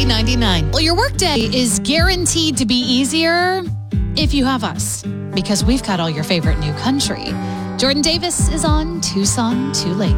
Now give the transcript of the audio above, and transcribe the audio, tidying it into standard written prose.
$3.99. Well, your workday is guaranteed to be easier if you have us, because we've got all your favorite new country. Jordan Davis is on Tucson Too Late.